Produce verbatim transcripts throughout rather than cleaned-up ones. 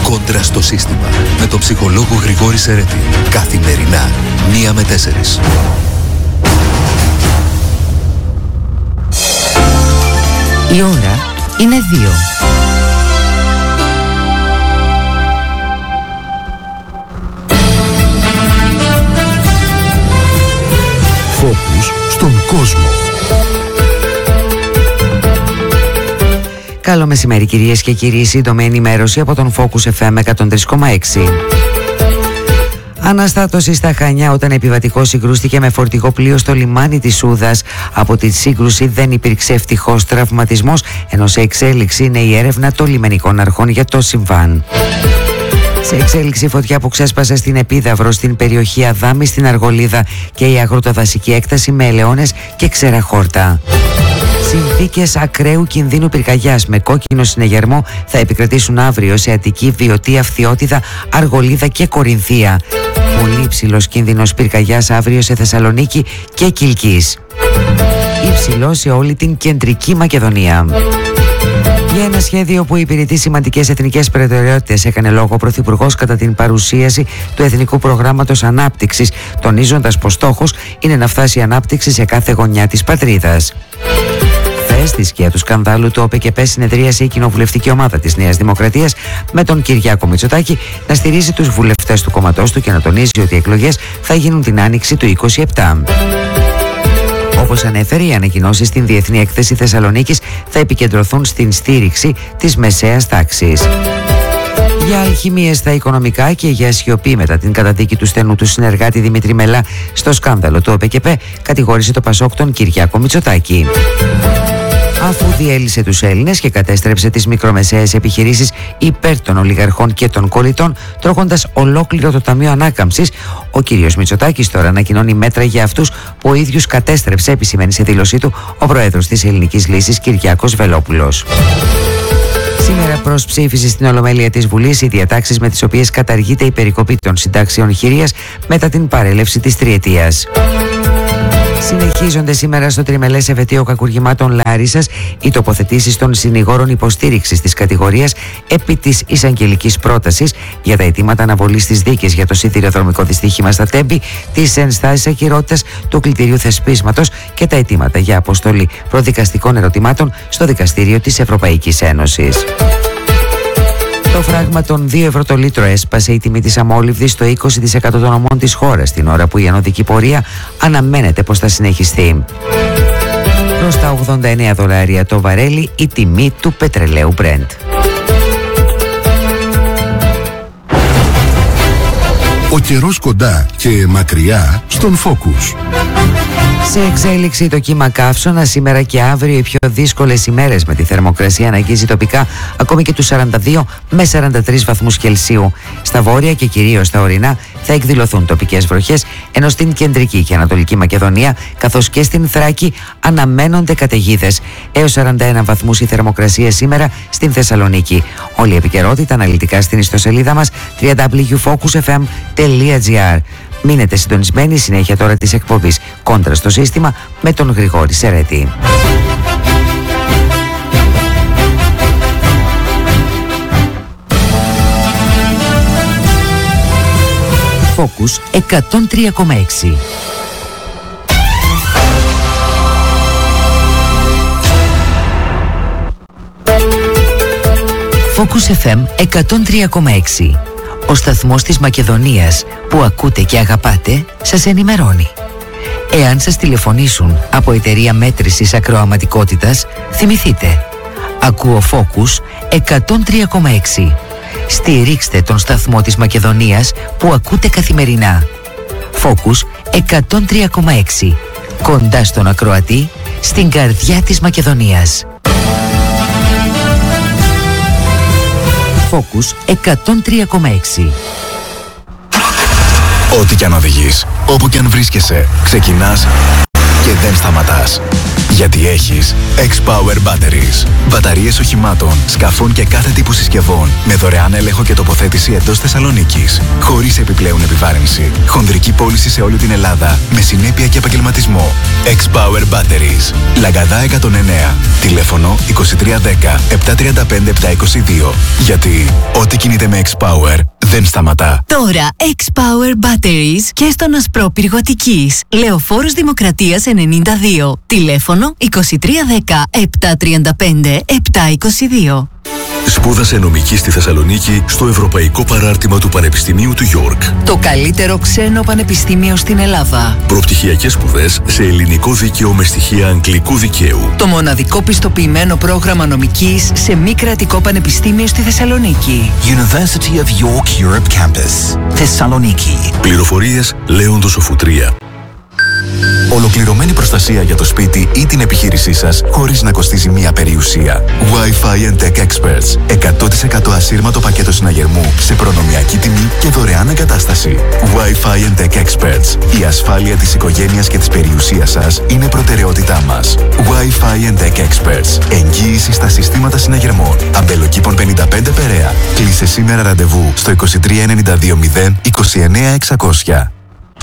Κόντρα στο σύστημα με τον ψυχολόγο Γρηγόρη Σερέτη. Καθημερινά, μία με τέσσερις. Η ώρα είναι δύο. Φόκους στον κόσμο. Καλό μεσημέρι κυρίες και κύριοι, σύντομη ενημέρωση από τον Focus εφ εμ εκατόν τρία κόμμα έξι. Αναστάτωση στα Χανιά όταν επιβατικός συγκρούστηκε με φορτηγό πλοίο στο λιμάνι της Σούδας. Από τη σύγκρουση δεν υπήρξε ευτυχώς τραυματισμός, ενώ σε εξέλιξη είναι η έρευνα των λιμενικών αρχών για το συμβάν. Σε εξέλιξη φωτιά που ξέσπασε στην Επίδαυρο, στην περιοχή Αδάμη, στην Αργολίδα και η αγροτοδασική έκταση με ελαιώνες και ξεραχόρτα. Συνθήκες ακραίου κινδύνου πυρκαγιάς με κόκκινο συνεγερμό θα επικρατήσουν αύριο σε Αττική, Βιωτία, Φθιώτιδα, Αργολίδα και Κορινθία. Πολύ υψηλός κίνδυνος πυρκαγιάς αύριο σε Θεσσαλονίκη και Κιλκής. Υψηλό σε όλη την κεντρική Μακεδονία. Για ένα σχέδιο που υπηρετεί σημαντικές εθνικές προτεραιότητες έκανε λόγο ο Πρωθυπουργός κατά την παρουσίαση του Εθνικού Προγράμματος Ανάπτυξης, τονίζοντας πως στόχος είναι να φτάσει η ανάπτυξη σε κάθε γωνιά της πατρίδας. Στη σκιά του σκανδάλου του ΟΠΕΚΕΠΕ συνεδρίασε η κοινοβουλευτική ομάδα της Νέας Δημοκρατίας με τον Κυριάκο Μητσοτάκη να στηρίζει τους βουλευτές του κόμματός του και να τονίζει ότι οι εκλογές θα γίνουν την άνοιξη του είκοσι επτά. Όπως ανέφερε, οι ανακοινώσεις στην Διεθνή Έκθεση Θεσσαλονίκης θα επικεντρωθούν στην στήριξη της μεσαίας τάξης. Για αλχημίες στα οικονομικά και για σιωπή μετά την καταδίκη του στενού του συνεργάτη Δημήτρη Μελά στο σκάνδαλο του ΟΠΕΚΕΠΕ, κατηγόρησε το ΠΑΣΟΚ τον Κυριάκο Μητσοτάκη. Αφού διέλυσε τους Έλληνες και κατέστρεψε τις μικρομεσαίες επιχειρήσεις υπέρ των ολιγαρχών και των κολλητών, τρώγοντας ολόκληρο το Ταμείο Ανάκαμψης, ο κύριος Μητσοτάκης τώρα ανακοινώνει μέτρα για αυτούς που ο ίδιος κατέστρεψε, επισημαίνει σε δήλωσή του ο πρόεδρος της Ελληνικής Λύσης Κυριάκος Βελόπουλος. Σήμερα προσψήφισε στην Ολομέλεια της Βουλής οι διατάξεις με τις οποίες καταργείται η περικοπή των συντάξεων χειρίας μετά την παρέλευση της τριετίας. Συνεχίζονται σήμερα στο τριμελές εφετείο κακουργημάτων Λάρισσας οι τοποθετήσεις των συνηγόρων υποστήριξης της κατηγορίας επί της εισαγγελικής πρότασης για τα αιτήματα αναβολής της δίκης για το σιδηροδρομικό δυστύχημα στα Τέμπη, τις ενστάσεις ακυρότητας του κλητηρίου θεσπίσματος και τα αιτήματα για αποστολή προδικαστικών ερωτημάτων στο Δικαστήριο της Ευρωπαϊκής Ένωσης. Το φράγμα των δύο ευρώ το λίτρο έσπασε η τιμή της αμόλυβδης στο είκοσι τοις εκατό των ομών της χώρας, την ώρα που η ανωδική πορεία αναμένεται πως θα συνεχιστεί. Προς τα ογδόντα εννέα δολάρια το βαρέλι η τιμή του πετρελαίου Brent. Ο καιρός κοντά και μακριά στον Focus. Σε εξέλιξη το κύμα καύσωνα σήμερα και αύριο, οι πιο δύσκολες ημέρες με τη θερμοκρασία να αγγίζει τοπικά ακόμη και τους σαράντα δύο με σαράντα τρεις βαθμούς Κελσίου. Στα βόρεια και κυρίως στα ορεινά θα εκδηλωθούν τοπικές βροχές, ενώ στην κεντρική και ανατολική Μακεδονία καθώς και στην Θράκη αναμένονται καταιγίδες. Έως σαράντα ένα βαθμούς η θερμοκρασία σήμερα στην Θεσσαλονίκη. Όλη η επικαιρότητα αναλυτικά στην ιστοσελίδα μας double-u double-u double-u τελεία focus f m τελεία g r. Μείνετε συντονισμένοι, συνέχεια τώρα της εκπομπής Κόντρα στο σύστημα με τον Γρηγόρη Σερέτη. Focus εκατόν τρία κόμμα έξι. Focus εφ εμ εκατόν τρία κόμμα έξι. Ο σταθμός της Μακεδονίας που ακούτε και αγαπάτε σας ενημερώνει. Εάν σας τηλεφωνήσουν από εταιρεία μέτρησης ακροαματικότητας, θυμηθείτε. Ακούω Focus εκατόν τρία κόμμα έξι. Στηρίξτε τον σταθμό της Μακεδονίας που ακούτε καθημερινά. Focus εκατόν τρία κόμμα έξι. Κοντά στον ακροατή, στην καρδιά της Μακεδονίας. Focus εκατόν τρία κόμμα έξι. Ό,τι κι αν οδηγείς, όπου κι αν βρίσκεσαι, ξεκινάς και δεν σταματάς. Γιατί έχεις X-Power Batteries. Μπαταρίες οχημάτων, σκαφών και κάθε τύπου συσκευών με δωρεάν έλεγχο και τοποθέτηση εντός Θεσσαλονίκης. Χωρίς επιπλέον επιβάρυνση. Χονδρική πώληση σε όλη την Ελλάδα με συνέπεια και επαγγελματισμό. X-Power Batteries. Λαγκαδά εκατόν εννέα. Τηλέφωνο είκοσι τρία δέκα επτακόσια τριάντα πέντε επτακόσια είκοσι δύο. Γιατί ό,τι κινείται με X-Power δεν σταματά. Τώρα X-Power Batteries και στον Ασπρόπυργο Αττικής. Λεωφόρος Δημοκρατίας ενενήντα δύο. Τηλέφωνο είκοσι τρία δέκα επτακόσια τριάντα πέντε επτακόσια είκοσι δύο. Σπούδασε νομική στη Θεσσαλονίκη στο Ευρωπαϊκό Παράρτημα του Πανεπιστημίου του Γιόρκ. Το καλύτερο ξένο πανεπιστήμιο στην Ελλάδα. Προπτυχιακές σπουδές σε ελληνικό δίκαιο με στοιχεία αγγλικού δικαίου. Το μοναδικό πιστοποιημένο πρόγραμμα νομικής σε μη κρατικό πανεπιστήμιο στη Θεσσαλονίκη. University of York Europe Campus, Θεσσαλονίκη. Πληροφορίες Λέοντος Οφουτρία. Ολοκληρωμένη προστασία για το σπίτι ή την επιχείρησή σας χωρίς να κοστίζει μία περιουσία. Wi-Fi and Tech Experts. εκατό τοις εκατό ασύρματο πακέτο συναγερμού σε προνομιακή τιμή και δωρεάν εγκατάσταση. Wi-Fi and Tech Experts. Η ασφάλεια της οικογένειας και της περιουσίας σας είναι προτεραιότητά μας. Wi-Fi and Tech Experts. Εγγύηση στα συστήματα συναγερμών. Αμπελοκήπων πενήντα πέντε Περαία. Κλείσε σήμερα ραντεβού στο είκοσι τρία ενενήντα δύο μηδέν είκοσι εννέα εξακόσια.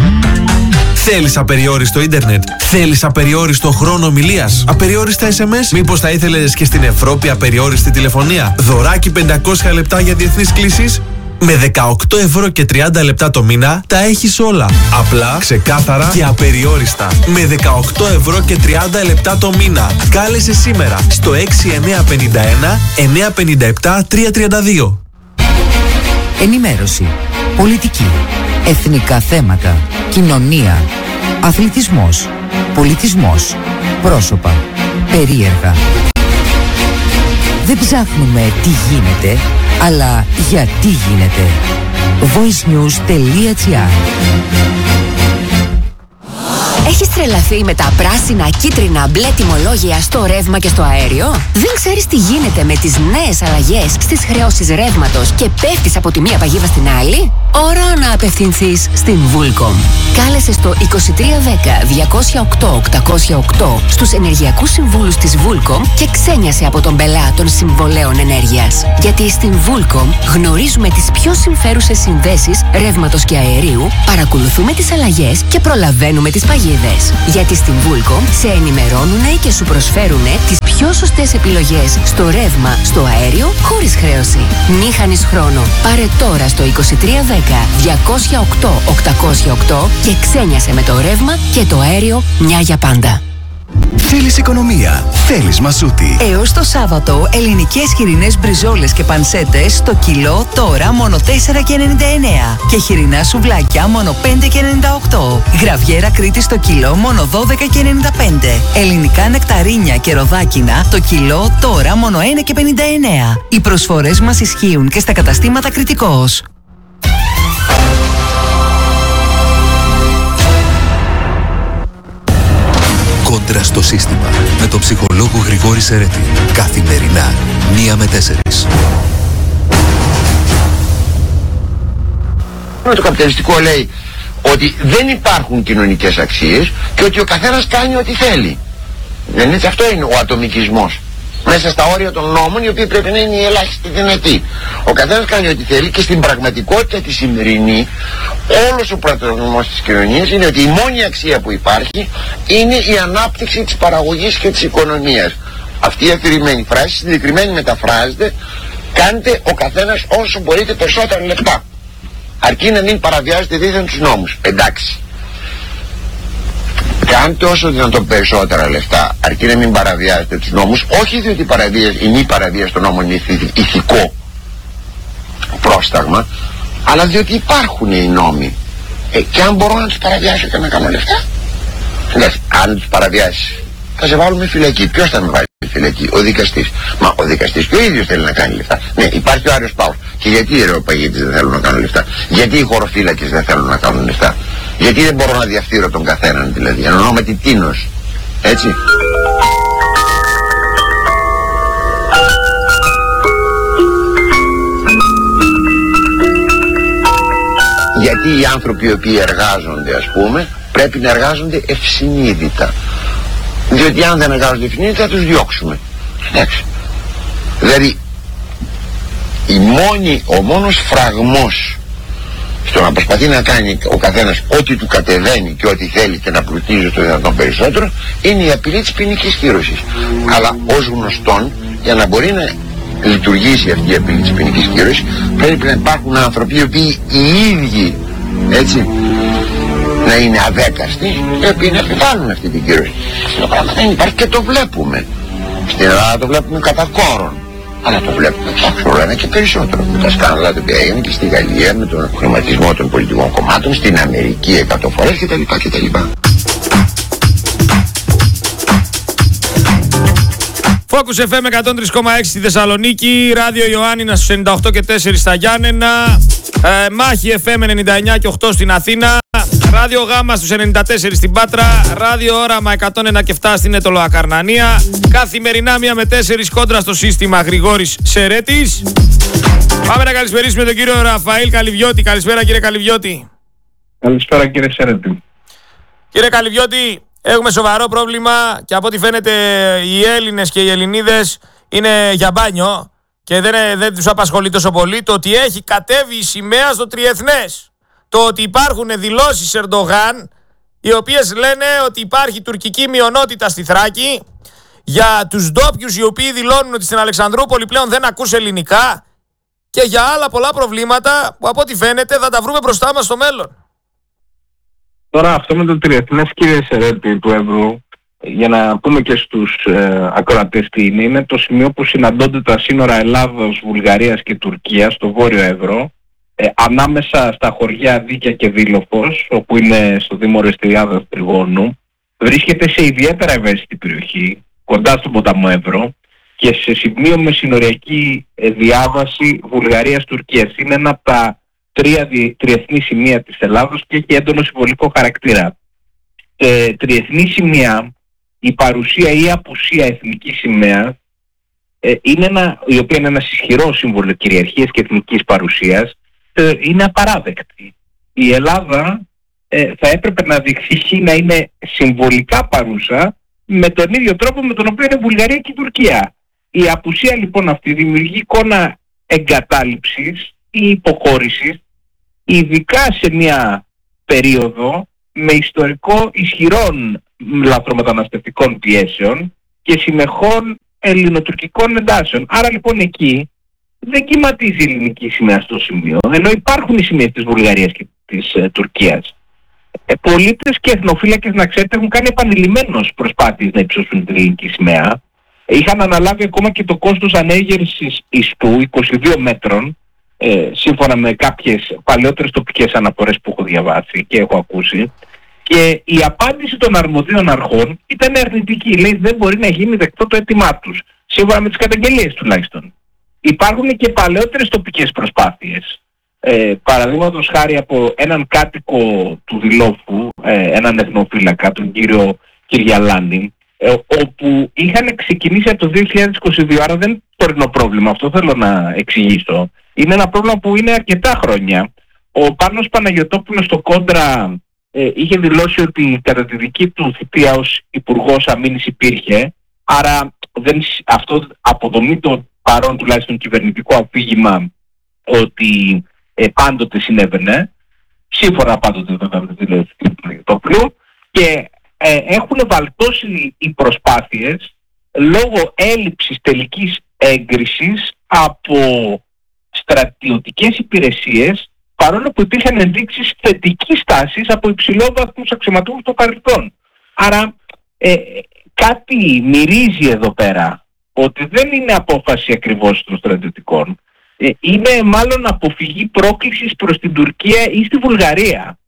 Θέλεις απεριόριστο ίντερνετ? Θέλεις απεριόριστο χρόνο ομιλίας? Απεριόριστα ες εμ ες? Μήπως θα ήθελες και στην Ευρώπη απεριόριστη τηλεφωνία? Δωράκι πεντακόσια λεπτά για διεθνείς κλήσεις? Με δεκαοκτώ ευρώ και τριάντα λεπτά το μήνα τα έχεις όλα. Απλά, ξεκάθαρα και απεριόριστα. Με δεκαοκτώ ευρώ και τριάντα λεπτά το μήνα. Κάλεσε σήμερα στο έξι εννέα πενήντα ένα εννέα πενήντα επτά τριακόσια τριάντα δύο. Ενημέρωση, πολιτική, εθνικά θέματα, κοινωνία, αθλητισμός, πολιτισμός, πρόσωπα, περίεργα. Δεν ψάχνουμε τι γίνεται, αλλά γιατί γίνεται. voicenews.gr. Έχεις τρελαθεί με τα πράσινα, κίτρινα, μπλε τιμολόγια στο ρεύμα και στο αέριο? Δεν ξέρεις τι γίνεται με τις νέες αλλαγές στις χρεώσεις ρεύματος και πέφτεις από τη μία παγίδα στην άλλη? Ώρα να απευθυνθείς στην Vulcom. Κάλεσε στο είκοσι τρία δέκα διακόσια οκτώ οκτακόσια οκτώ στους ενεργειακούς συμβούλους της Vulcom και ξένιασε από τον πελά των συμβολέων ενέργειας. Γιατί στην Vulcom γνωρίζουμε τις πιο συμφέρουσες συνδέσεις ρεύματος και αερίου, παρακολουθούμε τις αλλαγές και προλαβαίνουμε τις παγίδες. Γιατί στην Vulcom σε ενημερώνουνε και σου προσφέρουνε τις πιο σωστές επιλογές στο ρεύμα, στο αέριο, χωρίς χρέωση. Μη χάνεις χρόνο. Πάρε τώρα στο είκοσι τρία δέκα διακόσια οκτώ οκτακόσια οκτώ και ξένιασε με το ρεύμα και το αέριο μια για πάντα. Θέλεις οικονομία, θέλεις μασούτη. Έως το Σάββατο, ελληνικές χοιρινές μπριζόλες και πανσέτες στο κιλό τώρα μόνο τέσσερα και ενενήντα εννέα και χοιρινά σουβλάκια μόνο πέντε και ενενήντα οκτώ. Γραβιέρα Κρήτη στο κιλό μόνο δώδεκα και ενενήντα πέντε. Ελληνικά νεκταρίνια και ροδάκινα το κιλό τώρα μόνο ένα και πενήντα εννέα. Οι προσφορές μας ισχύουν και στα καταστήματα Κρητικός. Κόντρα στο σύστημα με τον ψυχολόγο Γρηγόρη Σερέτη. Καθημερινά, μία με τέσσερις. Το καπιταλιστικό λέει ότι δεν υπάρχουν κοινωνικές αξίες και ότι ο καθένας κάνει ό,τι θέλει. Δεν είναι, αυτό είναι ο ατομικισμός. Μέσα στα όρια των νόμων, οι οποίοι πρέπει να είναι οι ελάχιστοι δυνατοί. Ο καθένας κάνει ό,τι θέλει και στην πραγματικότητα τη σημερινή, όλος ο πρωτογνωμός της κοινωνίας είναι ότι η μόνη αξία που υπάρχει είναι η ανάπτυξη της παραγωγής και της οικονομίας. Αυτή η αφηρημένη φράση συγκεκριμένη μεταφράζεται: κάντε ο καθένας όσο μπορείτε περισσότερα λεπτά, αρκεί να μην παραβιάζετε δίθεν τους νόμους. Εντάξει. Κάντε όσο δυνατόν περισσότερα λεφτά, αρκεί να μην παραβιάζετε τους νόμους, όχι διότι παραβίαση, η μη παραβίαση των νόμων είναι ηθικό πρόσταγμα, αλλά διότι υπάρχουν οι νόμοι. Ε, και αν μπορώ να τους παραβιάσω και να κάνω λεφτά, δηλαδή, αν τους παραβιάσεις, θα σε βάλουμε φυλακή. Ποιος θα με βάλει φυλακή? Ο δικαστής. Μα ο δικαστής και ο ίδιος θέλει να κάνει λεφτά. Ναι, υπάρχει ο Άριος Παύλος. Και γιατί οι αεροπαγίτες δεν θέλουν να κάνουν λεφτά? Γιατί οι χωροφύλακες δεν θέλουν να κάνουν λεφτά? Γιατί δεν μπορώ να διαφθείρω τον καθέναν, δηλαδή? Εν ονόματι τίνος. Έτσι. Γιατί οι άνθρωποι οι οποίοι εργάζονται, ας πούμε, πρέπει να εργάζονται ευσυνείδητα. Διότι αν δεν μεγάλος διευθυντής θα τους διώξουμε. Εντάξει. Δηλαδή η μόνη, ο μόνος φραγμός στο να προσπαθεί να κάνει ο καθένας ό,τι του κατεβαίνει και ό,τι θέλει και να πλουτίζει το δυνατόν περισσότερο είναι η απειλή της ποινικής κύρωσης. Αλλά ως γνωστόν, για να μπορεί να λειτουργήσει αυτή η απειλή της ποινικής κύρωσης, πρέπει να υπάρχουν άνθρωποι οι οποίοι οι ίδιοι, έτσι, να είναι αδέκαστοι, οι οποίοι να επιβάλλουν αυτή την κύρωση. Το πράγμα δεν υπάρχει και το βλέπουμε. Στην Ελλάδα το βλέπουμε κατά κόρον. Αλλά το βλέπουμε όλο ένα και περισσότερο. Με τα σκάνδαλα τα οποία έγινε και στη Γαλλία με τον χρηματισμό των πολιτικών κομμάτων, στην Αμερική εκατό φορές κτλ. κτλ. Focus εφ εμ εκατόν τρία κόμμα έξι στη Θεσσαλονίκη, Ράδιο Ιωάννινα στους ενενήντα οκτώ και τέσσερα στα Γιάννενα, ε, Μάχη εφ εμ ενενήντα εννιά και οκτώ στην Αθήνα, Ράδιο Γάμα στους ενενήντα τέσσερα στην Πάτρα, Ράδιο Όραμα εκατόν ένα και επτά στην Αιτωλοακαρνανία, καθημερινά μία με τέσσερα κόντρα στο σύστημα Γρηγόρης Σερέτης. Πάμε να καλησπερίσουμε τον κύριο Ραφαήλ Καλυβιώτη. Καλησπέρα κύριε Καλυβιώτη. Καλησπέρα κύριε Σερέτη. Κύριε Καλυβιώτη, έχουμε σοβαρό πρόβλημα και από ό,τι φαίνεται οι Έλληνες και οι Ελληνίδες είναι για μπάνιο και δεν, δεν τους απασχολεί τόσο πολύ το ότι έχει κατέβει η σημαία στο τριεθνές. Το ότι υπάρχουν δηλώσεις Ερντογάν οι οποίες λένε ότι υπάρχει τουρκική μειονότητα στη Θράκη, για τους ντόπιους οι οποίοι δηλώνουν ότι στην Αλεξανδρούπολη πλέον δεν ακούς ελληνικά και για άλλα πολλά προβλήματα που από ό,τι φαίνεται θα τα βρούμε μπροστά μας στο μέλλον. Τώρα αυτό με το τριεθνές κύριε Σερέτη του Εύρου, για να πούμε και στους ε, ακροατές τι είναι, είναι το σημείο που συναντώνται τα σύνορα Ελλάδος, Βουλγαρίας και Τουρκίας στο Βόρειο Εύρο, ε, ανάμεσα στα χωριά Δίκια και Δήλοφος, όπου είναι στο Δήμο Ρεστιάδας Τριγώνου, βρίσκεται σε ιδιαίτερα ευαίσθητη περιοχή, κοντά στον ποταμό Εύρο και σε σημείο με συνοριακή ε, διάβαση Βουλγαρίας-Τουρκίας. Είναι ένα από τα τρία τριεθνή σημεία της Ελλάδος και έχει έντονο συμβολικό χαρακτήρα. Ε, τριεθνή σημεία, η παρουσία ή απουσία εθνικής σημαίας, ε, είναι ένα, η οποία είναι ένας ισχυρός σύμβολο κυριαρχίας και εθνικής παρουσίας, ε, είναι απαράδεκτη. Η Ελλάδα ε, θα έπρεπε να διεκδικεί να είναι συμβολικά παρούσα με τον ίδιο τρόπο με τον οποίο είναι η Βουλγαρία και η Τουρκία. Η απουσία λοιπόν αυτή δημιουργεί εικόνα εγκατάλειψης ή υποχώρησης, ειδικά σε μια περίοδο με ιστορικό ισχυρών λαθρομεταναστευτικών πιέσεων και συνεχών ελληνοτουρκικών εντάσεων. Άρα λοιπόν εκεί δεν κυματίζει η ελληνική σημαία στο σημείο, ενώ υπάρχουν οι σημαίες της Βουλγαρίας και της ε, Τουρκίας. Ε, πολίτες και εθνοφύλακες, να ξέρετε, έχουν κάνει επανειλημμένως προσπάθειες να υψώσουν την ελληνική σημαία. Είχαν αναλάβει ακόμα και το κόστος ανέγερσης ιστού είκοσι δύο μέτρων, Ε, σύμφωνα με κάποιες παλαιότερες τοπικές αναφορές που έχω διαβάσει και έχω ακούσει, και η απάντηση των αρμοδίων αρχών ήταν αρνητική. Λέει δεν μπορεί να γίνει δεκτό το αίτημά τους, σύμφωνα με τις καταγγελίες τουλάχιστον. Υπάρχουν και παλαιότερες τοπικές προσπάθειες, ε, παραδείγματος χάρη από έναν κάτοικο του Δηλόφου, ε, έναν εθνοφύλακα, τον κύριο Κυριαλάνη, ε, όπου είχαν ξεκινήσει από το δύο χιλιάδες είκοσι δύο, άρα δεν είναι τωρινό πρόβλημα, αυτό θέλω να εξηγήσω. Είναι ένα πρόβλημα που είναι αρκετά χρόνια. Ο Πάνος Παναγιωτόπουλος στο Κόντρα ε, είχε δηλώσει ότι κατά τη δική του θητεία ως Υπουργός Αμήνης υπήρχε, άρα δεν, αυτό αποδομεί το παρόν τουλάχιστον κυβερνητικό αφήγημα ότι ε, πάντοτε συνέβαινε, σύμφωνα πάντοτε βέβαια με τη δηλώση του Παναγιωτόπουλου, και ε, έχουν βαλτώσει οι προσπάθειες λόγω έλλειψης τελικής έγκρισης από στρατιωτικές υπηρεσίες, παρόλο που υπήρχαν ενδείξεις θετικής τάσης από υψηλόβαθμους αξιωματούχους στο παρελθόν. Άρα ε, κάτι μυρίζει εδώ πέρα ότι δεν είναι απόφαση ακριβώς των στρατιωτικών, ε, είναι μάλλον αποφυγή πρόκλησης προς την Τουρκία ή στη Βουλγαρία.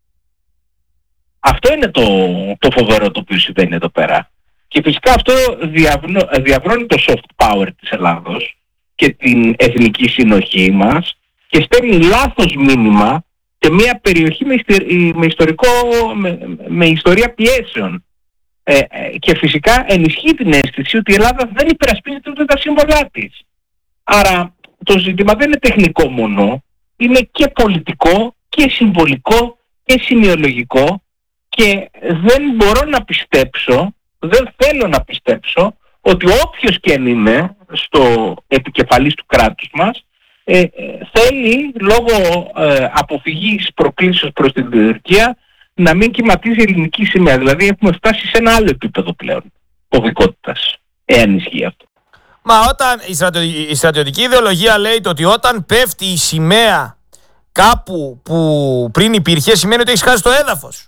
Αυτό είναι το, το φοβερό το οποίο συμβαίνει εδώ πέρα. Και φυσικά αυτό διαβνώ, διαβρώνει το soft power της Ελλάδος και την εθνική συνοχή μας και στέλνει λάθος μήνυμα σε μια περιοχή με, ιστερ, με, ιστορικό, με, με ιστορία πιέσεων. Ε, και φυσικά ενισχύει την αίσθηση ότι η Ελλάδα δεν υπερασπίζεται ούτε τα σύμβολά της. Άρα το ζήτημα δεν είναι τεχνικό μόνο, είναι και πολιτικό και συμβολικό και σημειολογικό, και δεν μπορώ να πιστέψω δεν θέλω να πιστέψω ότι όποιος και αν είναι στο επικεφαλής του κράτους μας ε, ε, θέλει λόγω ε, αποφυγής προκλήσεως προς την Τουρκία να μην κυματίζει ελληνική σημαία. Δηλαδή έχουμε φτάσει σε ένα άλλο επίπεδο πλέον κωδικότητας, εάν ισχύει αυτό. Μα όταν η, στρατιω... η στρατιωτική ιδεολογία λέει ότι όταν πέφτει η σημαία κάπου που πριν υπήρχε, σημαίνει ότι έχεις χάσει το έδαφος.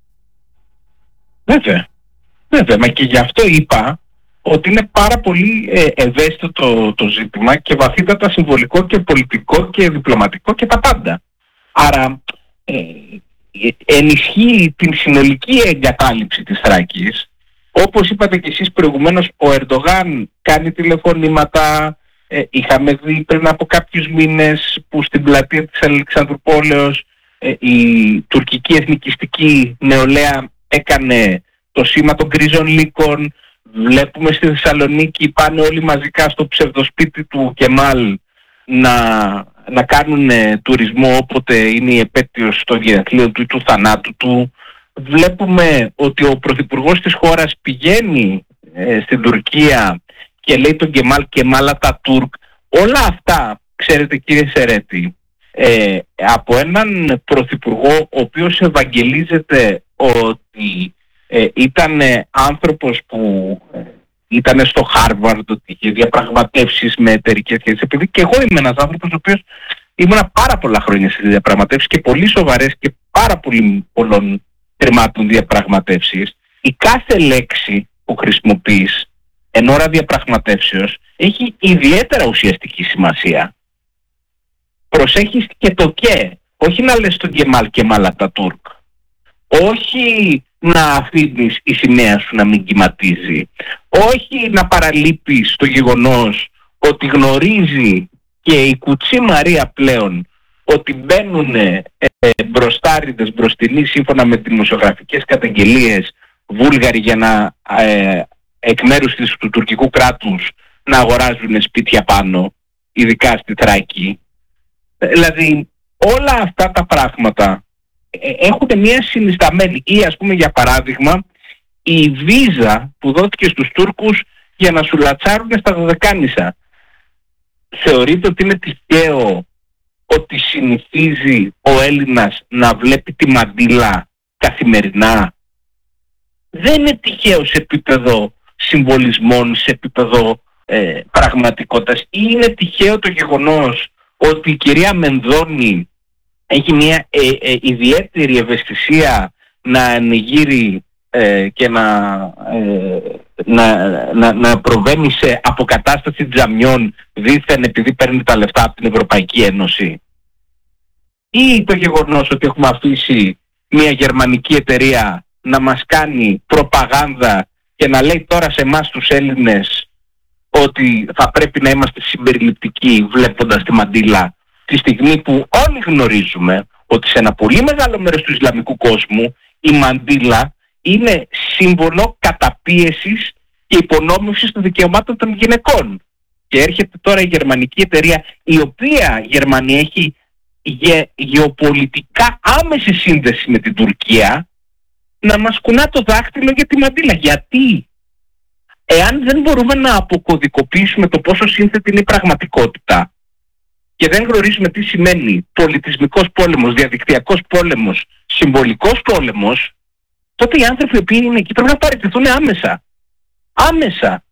Βέβαια. Βέβαια. Μα και γι' αυτό είπα ότι είναι πάρα πολύ ε, ευαίσθητο το, το ζήτημα και βαθύτατα συμβολικό και πολιτικό και διπλωματικό και τα πάντα. Άρα ε, ενισχύει την συνολική εγκατάλειψη της Θράκης. Όπως είπατε και εσείς προηγουμένως, ο Ερντογάν κάνει τηλεφωνήματα. Ε, είχαμε δει πριν από κάποιους μήνες που στην πλατεία της Αλεξανδρουπόλεως ε, η τουρκική εθνικιστική νεολαία έκανε το σήμα των γκρίζων λύκων. Βλέπουμε στη Θεσσαλονίκη πάνε όλοι μαζικά στο ψευδοσπίτι του Κεμάλ να, να κάνουν ε, τουρισμό όποτε είναι η επέτειος στο γενεθλίο του ή του θανάτου του. Βλέπουμε ότι ο πρωθυπουργός της χώρας πηγαίνει ε, στην Τουρκία και λέει τον Κεμάλ Κεμάλ Ατατούρκ. Όλα αυτά, ξέρετε κύριε Σερέτη, ε, από έναν πρωθυπουργό ο οποίος ευαγγελίζεται ότι ε, ήταν άνθρωπος που ε, ήταν στο Χάρβαρντ, ότι είχε διαπραγματεύσεις με εταιρικές σχέσεις. Επειδή και εγώ είμαι ένας άνθρωπος ο οποίος ήμουνα πάρα πολλά χρόνια στις διαπραγματεύσεις και πολύ σοβαρές και πάρα πολύ πολλών τερμάτων διαπραγματεύσεις, η κάθε λέξη που χρησιμοποιείς εν ώρα διαπραγματεύσεως έχει ιδιαίτερα ουσιαστική σημασία. Προσέχεις και το και, όχι να λες τον Κεμάλ Κεμάλ Ατατούρκ, όχι να αφήνεις η σημαία σου να μην κυματίζει, όχι να παραλείπεις το γεγονός ότι γνωρίζει και η Κουτσή Μαρία πλέον ότι μπαίνουν ε, μπροστάριδες μπροστινοί σύμφωνα με δημοσιογραφικές καταγγελίες Βούλγαροι για να ε, εκ μέρους της, του τουρκικού κράτους να αγοράζουν σπίτια πάνω, ειδικά στη Θράκη. Δηλαδή όλα αυτά τα πράγματα ε, έχουν μια συνισταμένη, ή ας πούμε για παράδειγμα η βίζα που δόθηκε στους Τούρκους για να σουλατσάρουν στα Δωδεκάνησα. Θεωρείτε ότι είναι τυχαίο ότι συνηθίζει ο Έλληνας να βλέπει τη μαντήλα καθημερινά? Δεν είναι τυχαίο σε επίπεδο συμβολισμών, σε επίπεδο ε, πραγματικότητας. Ή είναι τυχαίο το γεγονός ότι η κυρία Μενδώνη έχει μια ε, ε, ιδιαίτερη ευαισθησία να ανοιγείρει ε, και να, ε, να, να, να προβαίνει σε αποκατάσταση τζαμιών δήθεν επειδή παίρνει τα λεφτά από την Ευρωπαϊκή Ένωση? Ή το γεγονός ότι έχουμε αφήσει μια γερμανική εταιρεία να μας κάνει προπαγάνδα και να λέει τώρα σε εμάς τους Έλληνες ότι θα πρέπει να είμαστε συμπεριληπτικοί βλέποντας τη μαντήλα, τη στιγμή που όλοι γνωρίζουμε ότι σε ένα πολύ μεγάλο μέρος του Ισλαμικού κόσμου η μαντήλα είναι σύμβολο καταπίεσης και υπονόμευσης των δικαιωμάτων των γυναικών. Και έρχεται τώρα η γερμανική εταιρεία, η οποία η Γερμανία έχει γε, γεωπολιτικά άμεση σύνδεση με την Τουρκία, να μας κουνά το δάχτυλο για τη μαντήλα. Γιατί? Εάν δεν μπορούμε να αποκωδικοποιήσουμε το πόσο σύνθετη είναι η πραγματικότητα και δεν γνωρίζουμε τι σημαίνει πολιτισμικός πόλεμος, διαδικτυακός πόλεμος, συμβολικός πόλεμος, τότε οι άνθρωποι που είναι εκεί πρέπει να παραιτηθούν άμεσα. Άμεσα.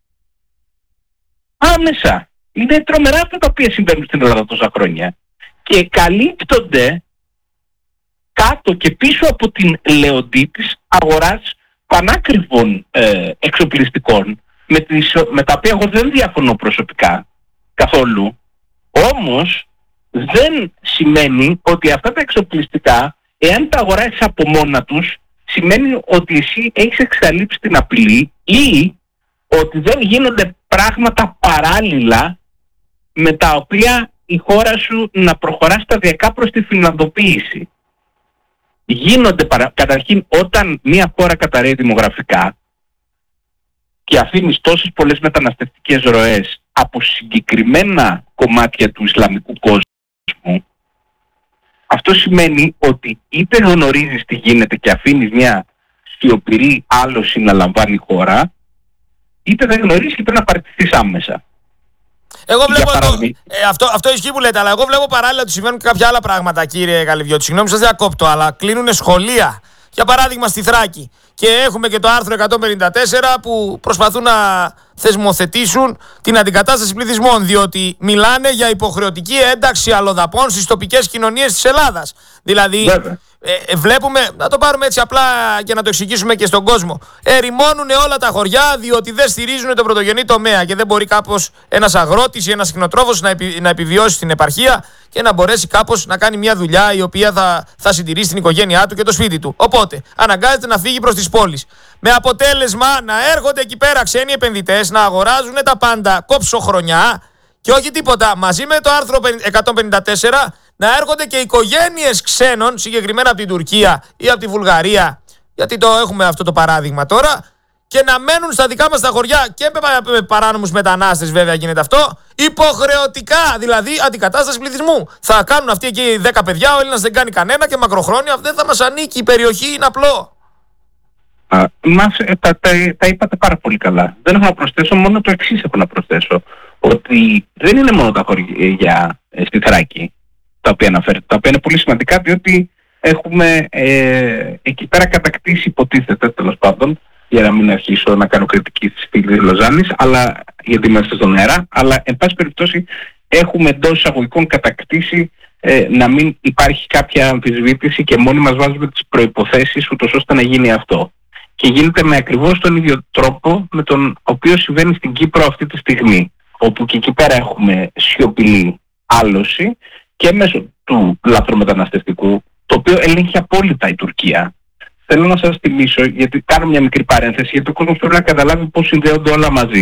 Άμεσα. Είναι τρομερά αυτά τα οποία συμβαίνουν στην Ελλάδα τόσα χρόνια. Και καλύπτονται κάτω και πίσω από την λεοντή της αγοράς πανάκριβων ε, εξοπλιστικών, με, τις, με τα οποία εγώ δεν διαφωνώ προσωπικά καθόλου. Όμως δεν σημαίνει ότι αυτά τα εξοπλιστικά, εάν τα αγοράσεις από μόνα τους, σημαίνει ότι εσύ έχεις εξαλείψει την απειλή ή ότι δεν γίνονται πράγματα παράλληλα με τα οποία η χώρα σου να προχωρά σταδιακά προς τη φιλανδοποίηση. Γίνονται παρα... καταρχήν όταν μια χώρα καταρρέει δημογραφικά και αφήνεις τόσες πολλές μεταναστευτικές ροές από συγκεκριμένα κομμάτια του Ισλαμικού κόσμου, αυτό σημαίνει ότι είτε γνωρίζεις τι γίνεται και αφήνεις μια σιωπηρή άλωση να λαμβάνει η χώρα, είτε δεν γνωρίζει και πρέπει να παραιτηθείς άμεσα. Εγώ βλέπω το, ε, αυτό, αυτό ισχύει που λέτε, αλλά εγώ βλέπω παράλληλα ότι συμβαίνουν και κάποια άλλα πράγματα, κύριε Καλυβιώτη. Συγγνώμη, σας διακόπτω, αλλά κλείνουν σχολεία. Για παράδειγμα στη Θράκη. Και έχουμε και το άρθρο εκατόν πενήντα τέσσερα που προσπαθούν να θεσμοθετήσουν την αντικατάσταση πληθυσμών. Διότι μιλάνε για υποχρεωτική ένταξη αλλοδαπών στις τοπικές κοινωνίες της Ελλάδας. Δηλαδή, ε, ε, βλέπουμε, να το πάρουμε έτσι απλά και να το εξηγήσουμε και στον κόσμο. Ερημώνουν όλα τα χωριά διότι δεν στηρίζουν τον πρωτογενή τομέα και δεν μπορεί κάπως ένας αγρότης ή ένας κτηνοτρόφος να, επι, να επιβιώσει στην επαρχία και να μπορέσει κάπως να κάνει μια δουλειά η οποία θα, θα συντηρήσει την οικογένειά του και το σπίτι του. Οπότε, αναγκάζεται να φύγει προς τις πόλεις. Με αποτέλεσμα να έρχονται εκεί πέρα ξένοι επενδυτές, να αγοράζουν τα πάντα κόψοχρονιά και όχι τίποτα. Μαζί με το άρθρο εκατόν πενήντα τέσσερα να έρχονται και οικογένειες ξένων, συγκεκριμένα από την Τουρκία ή από τη Βουλγαρία, γιατί το έχουμε αυτό το παράδειγμα τώρα, και να μένουν στα δικά μας τα χωριά και με παράνομους μετανάστες, βέβαια γίνεται αυτό, υποχρεωτικά, δηλαδή αντικατάσταση πληθυσμού. Θα κάνουν αυτοί εκεί δέκα παιδιά, ο Έλληνας δεν κάνει κανένα και μακροχρόνια δεν θα μας ανήκει, η περιοχή είναι απλό. Α, μας, ε, τα, τα, τα είπατε πάρα πολύ καλά. Δεν έχω να προσθέσω, μόνο το εξής έχω να προσθέσω. Ότι δεν είναι μόνο τα χωριά ε, στη Θράκη τα οποία αναφέρετε, τα οποία είναι πολύ σημαντικά, διότι έχουμε ε, εκεί πέρα κατακτήσει, υποτίθεται τέλος πάντων, για να μην αρχίσω να κάνω κριτική στις φίλες της Λοζάνης, αλλά, γιατί είμαστε στον αέρα, αλλά εν πάση περιπτώσει έχουμε εντός εισαγωγικών κατακτήσει ε, να μην υπάρχει κάποια αμφισβήτηση και μόνοι μας βάζουμε τις προϋποθέσεις ούτως ώστε να γίνει αυτό. Και γίνεται με ακριβώς τον ίδιο τρόπο με τον οποίο συμβαίνει στην Κύπρο αυτή τη στιγμή, όπου και εκεί πέρα έχουμε σιωπηλή άλωση και μέσω του λαθρομεταναστευτικού, το οποίο ελέγχει απόλυτα η Τουρκία. Θέλω να σας θυμίσω, γιατί κάνω μια μικρή παρένθεση, γιατί ο κόσμος πρέπει να καταλάβει πώς συνδέονται όλα μαζί.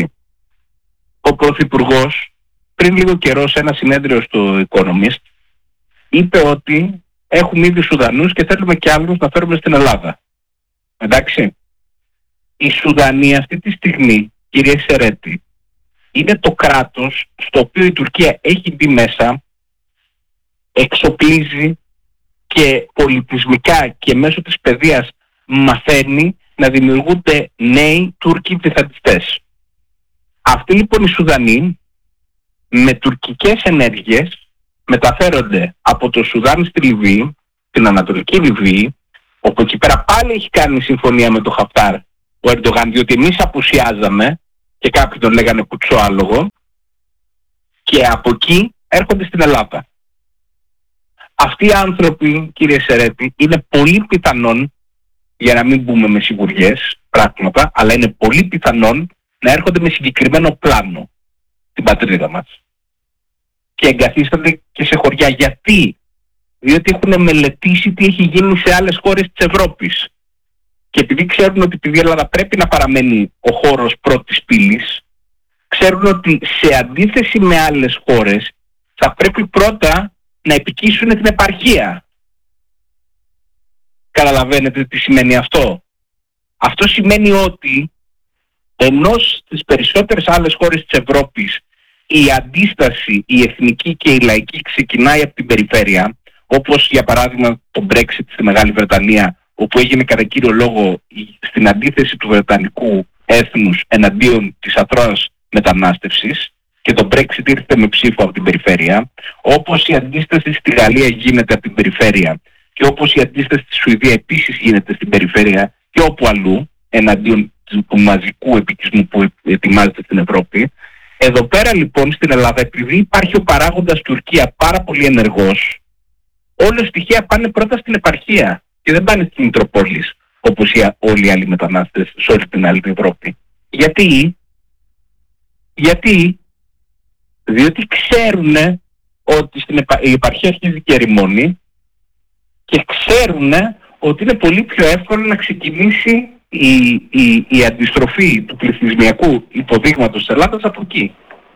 Ο Πρωθυπουργός, πριν λίγο καιρό σε ένα συνέδριο στο Economist, είπε ότι έχουμε ήδη Σουδανούς και θέλουμε και άλλους να φέρουμε στην Ελλάδα. Εντάξει. Η Σουδανή αυτή τη στιγμή, κύριε Σερέτη, είναι το κράτος στο οποίο η Τουρκία έχει μπει μέσα, εξοπλίζει και πολιτισμικά και μέσω της παιδείας μαθαίνει να δημιουργούνται νέοι Τούρκοι τζιχαντιστές. Αυτοί λοιπόν οι Σουδανοί με τουρκικές ενέργειες μεταφέρονται από το Σουδάν στη Λιβύη, την Ανατολική Λιβύη, όπου εκεί πέρα πάλι έχει κάνει συμφωνία με τον Χαφτάρ ο Ερντογάν, διότι εμείς απουσιάζαμε και κάποιοι τον λέγανε κουτσοάλογο, και από εκεί έρχονται στην Ελλάδα. Αυτοί οι άνθρωποι, κύριε Σερέτη, είναι πολύ πιθανόν, για να μην μπούμε με σιγουριές πράγματα, αλλά είναι πολύ πιθανόν να έρχονται με συγκεκριμένο πλάνο στην πατρίδα μας. Και εγκαθίστανται και σε χωριά. Γιατί? Διότι έχουν μελετήσει τι έχει γίνει σε άλλες χώρες της Ευρώπης. Και επειδή ξέρουν ότι επειδή η Ελλάδα πρέπει να παραμένει ο χώρος πρώτης πύλης, ξέρουν ότι σε αντίθεση με άλλες χώρες θα πρέπει πρώτα να επικύσουν την επαρχία. Καταλαβαίνετε τι σημαίνει αυτό? Αυτό σημαίνει ότι ενώ στις περισσότερες άλλες χώρες της Ευρώπης η αντίσταση, η εθνική και η λαϊκή ξεκινάει από την περιφέρεια, όπως για παράδειγμα το Brexit στη Μεγάλη Βρετανία, όπου έγινε κατά κύριο λόγο στην αντίθεση του βρετανικού έθνους εναντίον της αθρώας μετανάστευσης, και το Brexit ήρθε με ψήφο από την περιφέρεια, όπως η αντίσταση στη Γαλλία γίνεται από την περιφέρεια και όπως η αντίσταση στη Σουηδία επίσης γίνεται στην περιφέρεια και όπου αλλού, εναντίον του μαζικού επικισμού που ετοιμάζεται στην Ευρώπη. Εδώ πέρα λοιπόν στην Ελλάδα, επειδή υπάρχει ο παράγοντας Τουρκία πάρα πολύ ενεργός, όλες στοιχεία πάνε πρώτα στην επαρχία και δεν πάνε στην Μητροπόλεις, όπως οι, όλοι οι άλλοι μετανάστες σε όλη την άλλη Ευρώπη. Γιατί? Γιατί? Διότι ξέρουν ότι στην επα... η επαρχία αρχίζει και ερημώνει και ξέρουν ότι είναι πολύ πιο εύκολο να ξεκινήσει η, η, η αντιστροφή του πληθυσμιακού υποδείγματος της Ελλάδας από εκεί.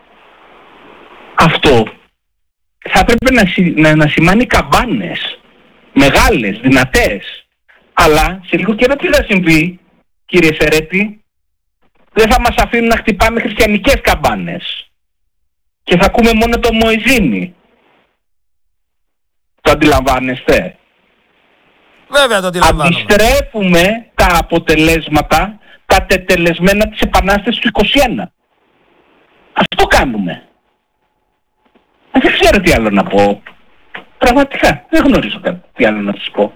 Αυτό θα έπρεπε να, να, να σημάνει καμπάνες μεγάλες, δυνατές. Αλλά σε λίγο καιρό τι θα συμβεί, κύριε Σερέτη? Δεν θα μας αφήνουν να χτυπάμε χριστιανικές καμπάνες και θα ακούμε μόνο το Μωυζίνι. Το αντιλαμβάνεστε? Βέβαια το αντιλαμβάνομαι. Αντιστρέφουμε τα αποτελέσματα κατετελεσμένα της Επανάστασης του είκοσι ένα. Αυτό κάνουμε. Δεν ξέρω τι άλλο να πω. Πραγματικά δεν γνωρίζω τι άλλο να σας πω.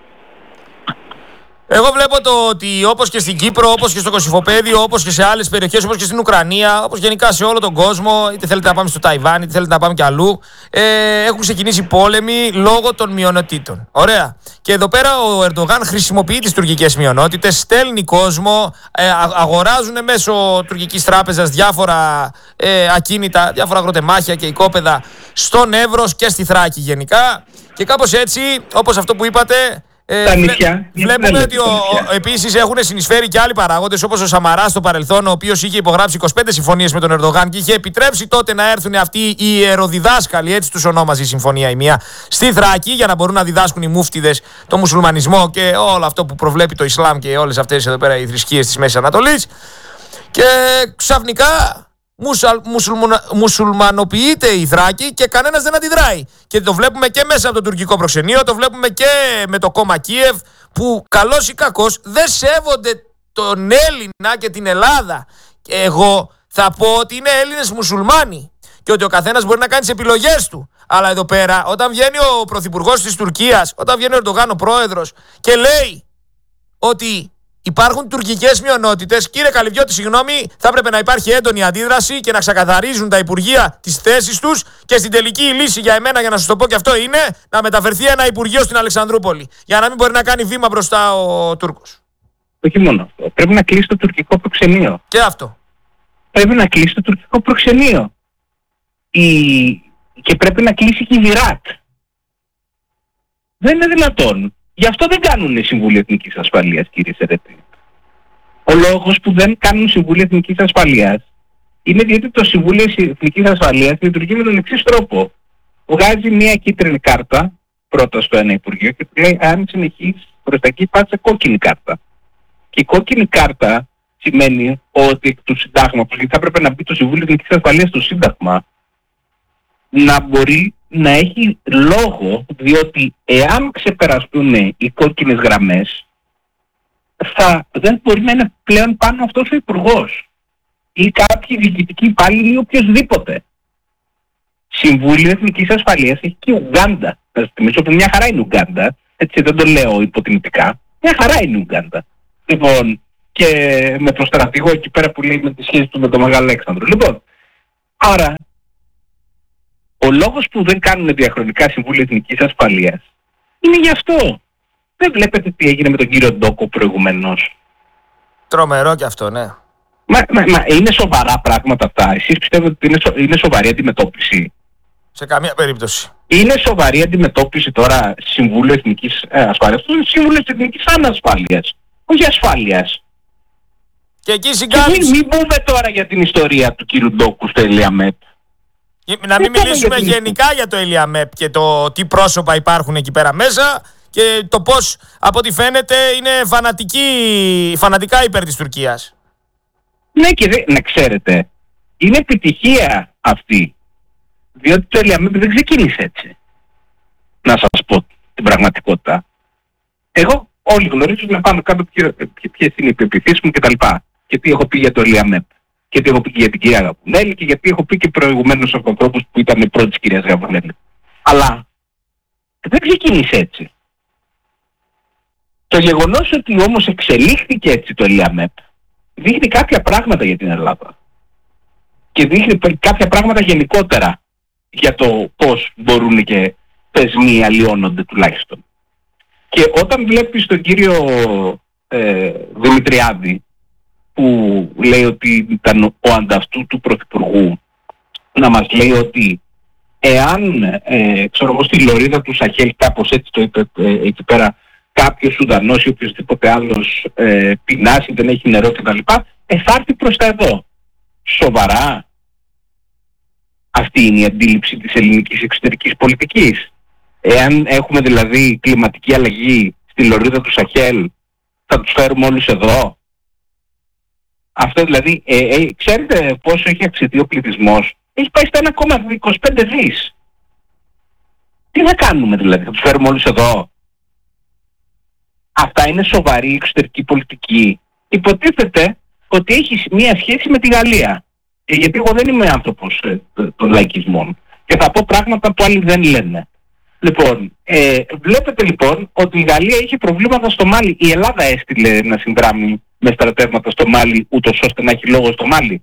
Εγώ βλέπω το ότι όπως και στην Κύπρο, όπως και στο Κωσυφοπαίδιο, όπως και σε άλλες περιοχές, όπως και στην Ουκρανία, όπως γενικά σε όλο τον κόσμο, είτε θέλετε να πάμε στο Ταϊβάν, είτε θέλετε να πάμε κι αλλού, ε, έχουν ξεκινήσει πόλεμοι λόγω των μειονοτήτων. Ωραία. Και εδώ πέρα ο Ερντογάν χρησιμοποιεί τις τουρκικές μειονότητες, στέλνει κόσμο, ε, αγοράζουν μέσω τουρκικής τράπεζας διάφορα ε, ακίνητα, διάφορα αγροτεμάχια και οικόπεδα στον Εύρος και στη Θράκη γενικά. Και κάπως έτσι, όπως αυτό που είπατε. Ε, νησιά, βλέπουμε ότι επίσης έχουν συνεισφέρει και άλλοι παράγοντες, όπως ο Σαμαράς στο παρελθόν, ο οποίος είχε υπογράψει είκοσι πέντε συμφωνίες με τον Ερντογάν και είχε επιτρέψει τότε να έρθουν αυτοί οι ιεροδιδάσκαλοι, έτσι τους ονόμαζε η συμφωνία η μία, στη Θράκη, για να μπορούν να διδάσκουν οι μούφτιδες το μουσουλμανισμό και όλο αυτό που προβλέπει το Ισλάμ και όλες αυτές εδώ πέρα οι θρησκείες της Μέσης Ανατολής. Και ξαφνικά Μουσαλ, μουσουλμουνα, μουσουλμανοποιείται η Θράκη και κανένας δεν αντιδράει. Και το βλέπουμε και μέσα από το τουρκικό προξενείο, το βλέπουμε και με το κόμμα Κίεβ, που καλός ή κακός δεν σέβονται τον Έλληνα και την Ελλάδα. Και εγώ θα πω ότι είναι Έλληνες μουσουλμάνοι και ότι ο καθένας μπορεί να κάνει τις επιλογές του. Αλλά εδώ πέρα, όταν βγαίνει ο πρωθυπουργός της Τουρκίας, όταν βγαίνει ο Ερντογάν ο πρόεδρος και λέει ότι υπάρχουν τουρκικές μειονότητες, κύριε Καλυβιώτη, συγγνώμη, θα έπρεπε να υπάρχει έντονη αντίδραση και να ξεκαθαρίζουν τα υπουργεία τις θέσεις τους. Και στην τελική λύση για εμένα, για να σας το πω και αυτό, είναι να μεταφερθεί ένα υπουργείο στην Αλεξανδρούπολη. Για να μην μπορεί να κάνει βήμα μπροστά ο Τούρκος. Όχι μόνο αυτό. Πρέπει να κλείσει το τουρκικό προξενείο. Και αυτό. Πρέπει να κλείσει το τουρκικό προξενείο. Η... Και πρέπει να κλείσει και η Βηράτ. Δεν είναι δυνατόν. Γι' αυτό δεν κάνουν Συμβούλιο Εθνικής Ασφαλείας, κύριε Σερετή. Ο λόγος που δεν κάνουν Συμβούλιο Εθνικής Ασφαλείας είναι διότι το Συμβούλιο Εθνικής Ασφαλείας λειτουργεί με τον εξής τρόπο. Βγάζει μια κίτρινη κάρτα πρώτα στο ένα Υπουργείο και του λέει: αν συνεχίσεις προς τα εκεί, πας σε κόκκινη κάρτα. Και η κόκκινη κάρτα σημαίνει ότι εκ του συντάγματος, γιατί θα έπρεπε να μπει το Συμβούλιο Εθνικής Ασφαλείας στο Σύνταγμα, να μπορεί να έχει λόγο, διότι εάν ξεπεραστούν οι κόκκινες γραμμές, θα, δεν μπορεί να είναι πλέον πάνω αυτός ο υπουργός ή κάποιοι διοικητικοί υπάλληλοι ή οποιοσδήποτε. Συμβούλιο Εθνικής Ασφαλείας έχει και η Ουγγάντα. Θα σας θυμίσω ότι μια χαρά είναι η Ουγγάντα, έτσι δεν το λέω υποτιμητικά, μια χαρά είναι η Ουγγάντα. Λοιπόν, και με το στρατηγό εκεί πέρα που λέει με τη σχέση του με τον Μεγάλο Αλέξανδρο. Λοιπόν, άρα, ο λόγος που δεν κάνουν διαχρονικά Συμβούλια Εθνικής Ασφαλείας είναι γι' αυτό. Δεν βλέπετε τι έγινε με τον κύριο Ντόκο προηγουμένως? Τρομερό κι αυτό, ναι. Μα, μα, μα είναι σοβαρά πράγματα αυτά? Εσείς πιστεύετε ότι είναι, σο, είναι σοβαρή αντιμετώπιση? Σε καμία περίπτωση. Είναι σοβαρή αντιμετώπιση τώρα Συμβούλιο Εθνικής ε, Ασφάλειας? Το Συμβούλιο Εθνικής Ανασφάλειας, όχι ασφάλειας. Και εκεί συγκάλυψη. Μην, μην πούμε τώρα για την ιστορία του κύριου Ντόκου στο Ελιαμέτ. Να μην μιλήσουμε για γενικά για το Ελιαμέπ και το τι πρόσωπα υπάρχουν εκεί πέρα μέσα και το πώς, από ό,τι φαίνεται, είναι φανατική, φανατικά υπέρ της Τουρκίας. Ναι, και δε, να ξέρετε, είναι επιτυχία αυτή, διότι το Ελιαμέπ δεν ξεκίνησε έτσι. Να σας πω την πραγματικότητα. Εγώ όλοι γνωρίζουν να πάμε κάτω ποιες είναι οι πεποιθήσεις μου κτλ. Και τι έχω πει για το Ελιαμέπ. Και τι έχω πει και για την κυρία Γαβουνέλη και γιατί έχω πει και προηγουμένως από ανθρώπους που ήταν πρώτη της κυρίας Γαβουνέλη. Αλλά δεν ξεκίνησε έτσι. Το γεγονός ότι όμως εξελίχθηκε έτσι το Ελιαμέπ δείχνει κάποια πράγματα για την Ελλάδα. Και δείχνει κάποια πράγματα γενικότερα για το πώς μπορούν και θεσμοί αλλοιώνονται τουλάχιστον. Και όταν βλέπεις τον κύριο ε, Δημητριάδη, που λέει ότι ήταν ο ανταυτού του Πρωθυπουργού, να μας λέει ότι εάν ε, ξέρω εγώ στη λωρίδα του Σαχέλ, κάπως έτσι το είπε ε, εκεί πέρα, κάποιος Σουδανός ή οποιοδήποτε άλλος ε, πεινάσει, δεν έχει νερό κτλ, ε, θα έρθει προς τα εδώ. Σοβαρά? Αυτή είναι η αντίληψη της ελληνικής εξωτερικής πολιτικής? Εάν έχουμε δηλαδή κλιματική αλλαγή στη λωρίδα του Σαχέλ, θα τους φέρουμε όλους εδώ? Αυτό δηλαδή, ε, ε, ξέρετε πόσο έχει αυξηθεί ο πληθυσμός? Έχει πάει στα ένα κόμμα είκοσι πέντε δις. Τι θα κάνουμε δηλαδή, θα τους φέρουμε όλους εδώ? αυτά είναι σοβαρή εξωτερική πολιτική? Υποτίθεται ότι έχει μία σχέση με τη Γαλλία. Ε, γιατί εγώ δεν είμαι άνθρωπος ε, των λαϊκισμών και θα πω πράγματα που άλλοι δεν λένε. Λοιπόν, ε, βλέπετε λοιπόν ότι η Γαλλία είχε προβλήματα στο Μάλι. Η Ελλάδα έστειλε να συνδράμει με στρατεύματα στο Μάλι, ούτως ώστε να έχει λόγο στο Μάλι.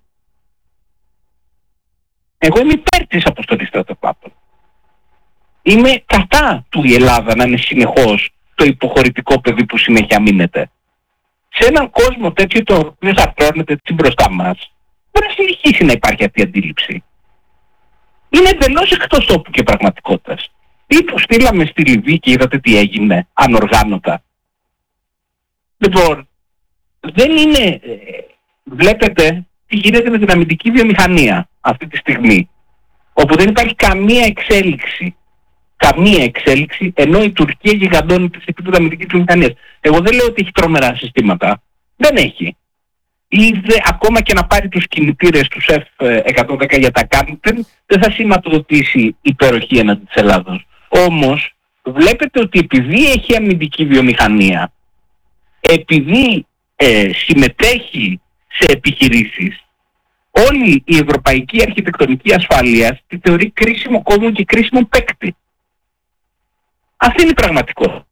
Εγώ είμαι υπέρ της αποστολής στρατευμάτων. Είμαι κατά του η Ελλάδα να είναι συνεχώς το υποχωρητικό παιδί που συνέχεια μείνεται. Σε έναν κόσμο τέτοιο το οποίο θα αρθρώνεται έτσι μπροστά μας, μπορεί να συνεχίσει να υπάρχει αυτή η αντίληψη. Είναι εντελώς εκτός τόπου και πραγματικότητας. Τι που στείλαμε στη Λιβύη και είδατε τι έγινε ανοργάνωτα. Λοιπόν, δεν είναι... Βλέπετε τι γίνεται με την αμυντική βιομηχανία αυτή τη στιγμή, όπου δεν υπάρχει καμία εξέλιξη. Καμία εξέλιξη, ενώ η Τουρκία γιγαντώνει σε επίπεδο αμυντικής βιομηχανίας. Εγώ δεν λέω ότι έχει τρομερά συστήματα. Δεν έχει. Είδε ακόμα και να πάρει τους κινητήρες τους εφ εκατόν δέκα για τα Κάρντερ, δεν θα σηματοδοτήσει υπεροχή έναντι της Ελλάδος. Όμως βλέπετε ότι επειδή έχει αμυντική βιομηχανία, επειδή ε, συμμετέχει σε επιχειρήσεις, όλη η ευρωπαϊκή αρχιτεκτονική ασφαλείας τη θεωρεί κρίσιμο κόσμο και κρίσιμο παίκτη. Αυτή είναι η πραγματικότητα.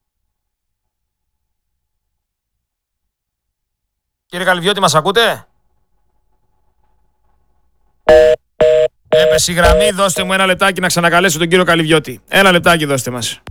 Κύριε Καλυβιώτη, μας ακούτε? Έπεσε η γραμμή, δώστε μου ένα λεπτάκι να ξανακαλέσω τον κύριο Καλυβιώτη. Ένα λεπτάκι δώστε μας.